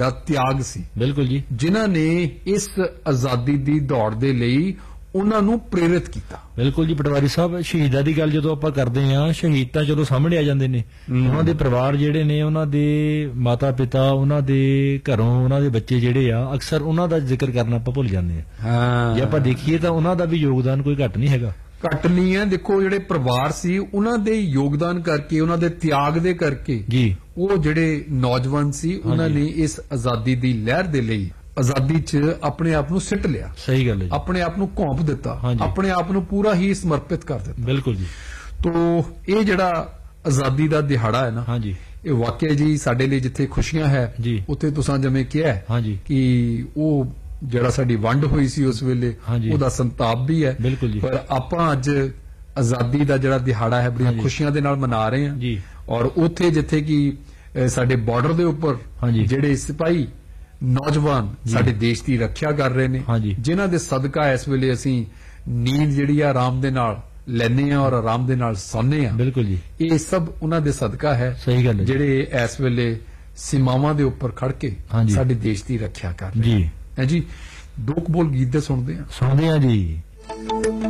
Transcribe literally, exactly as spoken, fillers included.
ਵੱਡਾ ਤਿਆਗ ਸੀ। ਬਿਲਕੁਲ ਜੀ। ਜਿਨ੍ਹਾਂ ਨੇ ਇਸ ਆਜ਼ਾਦੀ ਦੀ ਦੌੜ ਦੇ ਲਈ ਉਹਨਾਂ ਨੂੰ ਪ੍ਰੇਰਿਤ ਕੀਤਾ। ਬਿਲਕੁਲ ਜੀ। ਪਟਵਾਰੀ ਸਾਹਿਬ, ਸ਼ਹੀਦਾਂ ਦੀ ਗੱਲ ਜਦੋਂ ਆਪਾਂ ਕਰਦੇ ਹਾਂ, ਸ਼ਹੀਦ ਤਾਂ ਜਦੋਂ ਸਾਹਮਣੇ ਆ ਜਾਂਦੇ ਨੇ, ਉਹਨਾਂ ਦੇ ਪਰਿਵਾਰ ਜਿਹੜੇ ਨੇ, ਉਹਨਾਂ ਦੇ ਮਾਤਾ ਪਿਤਾ, ਉਹਨਾਂ ਦੇ ਘਰੋਂ ਉਹਨਾਂ ਦੇ ਬੱਚੇ ਜਿਹੜੇ ਆ, ਅਕਸਰ ਉਹਨਾਂ ਦਾ ਜ਼ਿਕਰ ਕਰਨਾ ਆਪਾਂ ਭੁੱਲ ਜਾਂਦੇ ਹਾਂ। ਜੇ ਆਪਾਂ ਦੇਖੀਏ ਤਾਂ ਉਹਨਾਂ ਦਾ ਵੀ ਯੋਗਦਾਨ ਕੋਈ ਘੱਟ ਨਹੀਂ ਹੈਗਾ। ਘੱਟ ਨਹੀਂ ਹੈ। ਦੇਖੋ, ਜਿਹੜੇ ਪਰਿਵਾਰ ਸੀ ਉਹਨਾਂ ਦੇ ਯੋਗਦਾਨ ਕਰਕੇ, ਉਹਨਾਂ ਦੇ ਤਿਆਗ ਦੇ ਕਰਕੇ ਜੀ, ਉਹ ਜਿਹੜੇ ਨੌਜਵਾਨ ਸੀ ਉਹਨਾਂ ਨੇ ਇਸ ਆਜ਼ਾਦੀ ਦੀ ਲਹਿਰ ਦੇ ਲਈ, ਆਜ਼ਾਦੀ 'ਚ ਆਪਣੇ ਆਪ ਨੂੰ ਸਿੱਟ ਲਿਆ। ਸਹੀ ਗੱਲ ਹੈ। ਆਪਣੇ ਆਪ ਨੂੰ ਘੌਂਪ ਦਿੱਤਾ, ਆਪਣੇ ਆਪ ਨੂੰ ਪੂਰਾ ਹੀ ਸਮਰਪਿਤ ਕਰ ਦਿੱਤਾ। ਬਿਲਕੁਲ ਜੀ। ਤੋ ਇਹ ਜਿਹੜਾ ਆਜ਼ਾਦੀ ਦਾ ਦਿਹਾੜਾ ਹੈ ਨਾ, ਹਾਂਜੀ, ਇਹ ਵਾਕਿਆ ਜੀ ਸਾਡੇ ਲਈ ਜਿੱਥੇ ਖੁਸ਼ੀਆਂ ਹੈ ਉੱਥੇ ਤੁਸੀਂ ਜਿਵੇਂ ਕਿਹਾ ਕਿ ਉਹ ਜਿਹੜਾ ਸਾਡੀ ਵੰਡ ਹੋਈ ਸੀ ਉਸ ਵੇਲੇ ਉਹਦਾ ਸੰਤਾਪ ਵੀ ਹੈ। ਬਿਲਕੁਲ ਜੀ। ਪਰ ਆਪਾਂ ਅੱਜ ਆਜ਼ਾਦੀ ਦਾ ਜਿਹੜਾ ਦਿਹਾੜਾ ਹੈ ਬੜੀਆਂ ਖੁਸ਼ੀਆਂ ਦੇ ਨਾਲ ਮਨਾ ਰਹੇ ਹਾਂ ਜੀ। ਔਰ ਉੱਥੇ ਜਿੱਥੇ ਕਿ ਸਾਡੇ ਬਾਰਡਰ ਦੇ ਉੱਪਰ ਜਿਹੜੇ ਸਿਪਾਹੀ ਨੌਜਵਾਨ ਸਾਡੇ ਦੇਸ਼ ਦੀ ਰੱਖਿਆ ਕਰ ਰਹੇ ਨੇ, ਜਿਨ੍ਹਾਂ ਦੇ ਸਦਕਾ ਇਸ ਵੇਲੇ ਅਸੀਂ ਨੀਂਦ ਜਿਹੜੀ ਆ ਆਰਾਮ ਦੇ ਨਾਲ ਲੈਨੇ ਆ ਔਰ ਆਰਾਮ ਦੇ ਨਾਲ ਸੌਂਦੇ ਆ। ਬਿਲਕੁਲ ਜੀ। ਇਹ ਸਭ ਉਹਨਾਂ ਦੇ ਸਦਕਾ ਹੈ। ਸਹੀ ਗੱਲ ਹੈ। ਜਿਹੜੇ ਇਸ ਵੇਲੇ ਸੀਮਾਵਾਂ ਦੇ ਉੱਪਰ ਖੜ ਕੇ ਸਾਡੇ ਦੇਸ਼ ਦੀ ਰੱਖਿਆ ਕਰ ਰਹੇ ਜੀ। ਹੈ ਜੀ। ਦੋ ਕੁ ਬੋਲ ਗੀਤ ਦੇ ਸੁਣਦੇ ਆ ਸੁਣਦੇ ਆ ਜੀ।